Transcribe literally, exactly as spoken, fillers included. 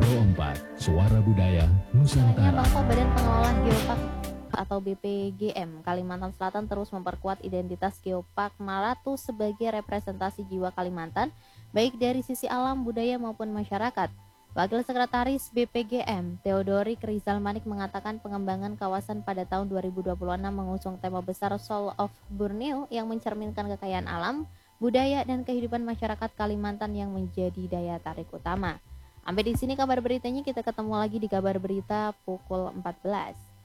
Pro empat, Suara Budaya Nusantara. Bangko Badan Pengelola Geopark atau B P G M Kalimantan Selatan terus memperkuat identitas Geopark Maratu sebagai representasi jiwa Kalimantan, baik dari sisi alam, budaya maupun masyarakat. Wakil Sekretaris B P G M, Theodorik Rizal Manik mengatakan pengembangan kawasan pada tahun dua ribu dua puluh enam mengusung tema besar Soul of Borneo yang mencerminkan kekayaan alam, budaya, dan kehidupan masyarakat Kalimantan yang menjadi daya tarik utama. Sampai di sini kabar beritanya, kita ketemu lagi di kabar berita pukul empat belas.